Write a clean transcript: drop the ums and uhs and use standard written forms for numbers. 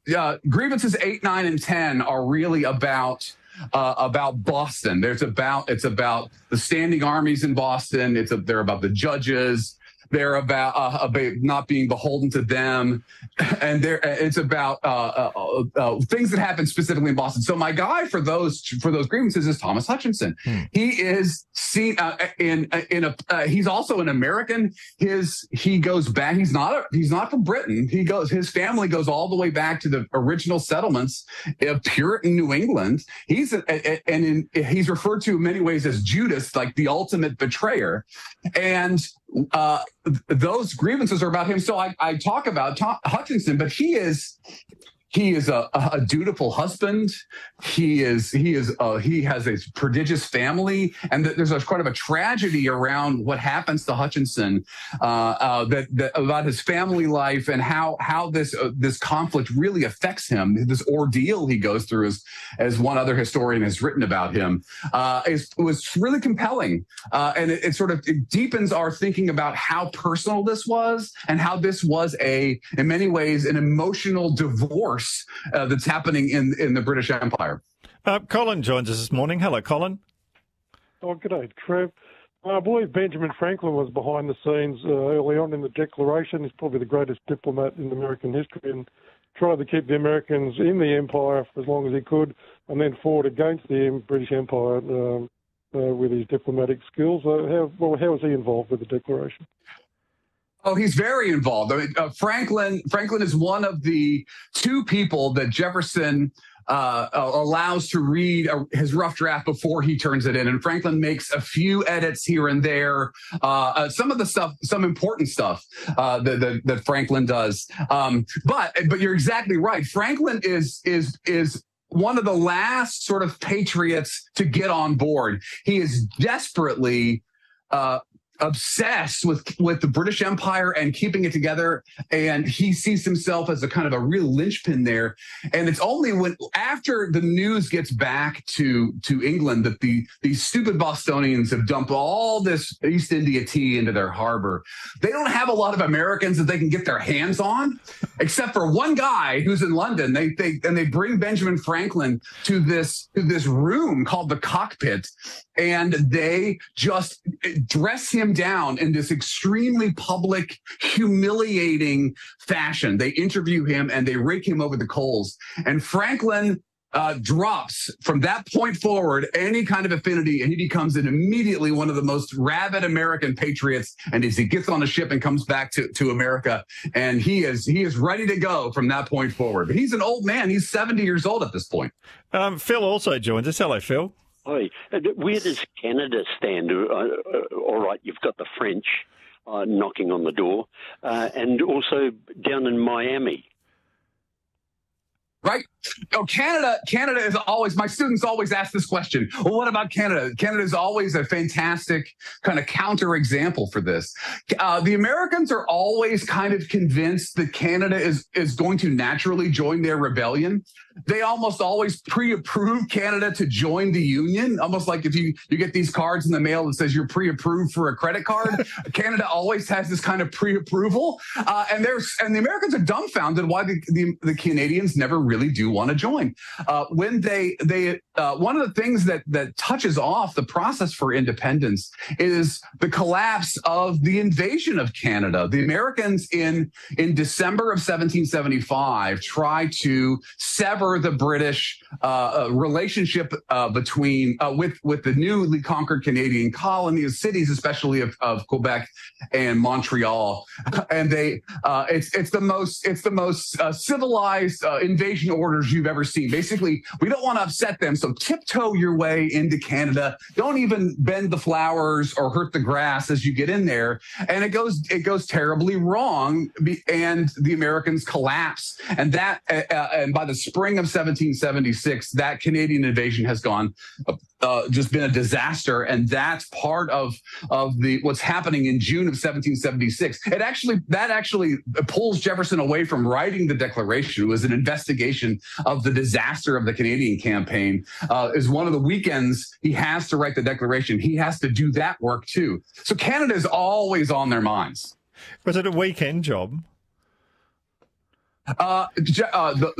grievances 8, 9, and 10 are really about Boston. It's about the standing armies in Boston. They're about the judges. They're about not being beholden to them, and it's about things that happen specifically in Boston. So my guy for those grievances is Thomas Hutchinson. He is seen he's also an American. He goes back. He's not from Britain. His family goes all the way back to the original settlements of Puritan New England. He's referred to in many ways as Judas, like the ultimate betrayer, and those grievances are about him. So I talk about Hutchinson, but he is a dutiful husband. He has a prodigious family, and there's quite of a tragedy around what happens to Hutchinson that about his family life and how this conflict really affects him. This ordeal he goes through, as one other historian has written about him, was really compelling, and it deepens our thinking about how personal this was and how this was in many ways an emotional divorce that's happening in the British Empire. Colin joins us this morning. Hello, Colin. Oh, good day, Trev. I believe Benjamin Franklin was behind the scenes early on in the Declaration. He's probably the greatest diplomat in American history and tried to keep the Americans in the empire for as long as he could and then fought against the British Empire with his diplomatic skills. How was he involved with the Declaration? Oh, he's very involved. I mean, Franklin is one of the two people that Jefferson allows to read his rough draft before he turns it in. And Franklin makes a few edits here and there. Some important stuff that Franklin does. But you're exactly right. Franklin is one of the last sort of patriots to get on board. He is desperately obsessed with the British Empire and keeping it together, and he sees himself as a kind of a real linchpin there. And it's only after the news gets back to England that these stupid Bostonians have dumped all this East India tea into their harbor. They don't have a lot of Americans that they can get their hands on, except for one guy who's in London. They bring Benjamin Franklin to this room called the Cockpit, and they just dress him down in this extremely public, humiliating fashion. They interview him and they rake him over the coals. And Franklin drops from that point forward any kind of affinity, and he becomes immediately one of the most rabid American patriots. And as he gets on a ship and comes back to America, and he is ready to go from that point forward. But he's an old man. He's 70 years old at this point. Phil also joins us. Hello, Phil. Hi. Where does Canada stand? All right, you've got the French knocking on the door, and also down in Miami. Right. Oh, Canada is always, my students always ask this question. Well, what about Canada? Canada is always a fantastic kind of counter example for this. The Americans are always kind of convinced that Canada is going to naturally join their rebellion. They almost always pre-approve Canada to join the Union, almost like if you get these cards in the mail that says you're pre-approved for a credit card. Canada always has this kind of pre-approval, and the Americans are dumbfounded why the Canadians never really do want to join. When they one of the things that touches off the process for independence is the collapse of the invasion of Canada. The Americans in December of 1775 try to sever the British relationship between with the newly conquered Canadian colonies, cities, especially of Quebec and Montreal, and it's the most civilized invasion orders you've ever seen. Basically, we don't want to upset them, so tiptoe your way into Canada. Don't even bend the flowers or hurt the grass as you get in there, and it goes terribly wrong, and the Americans collapse, and by the spring of 1776, that Canadian invasion has gone just been a disaster, and that's part of what's happening in June of 1776. That actually pulls Jefferson away from writing the Declaration. It was an investigation of the disaster of the Canadian campaign. Is one of the weekends he has to write the Declaration. He has to do that work too. So Canada is always on their minds. Was it a weekend job?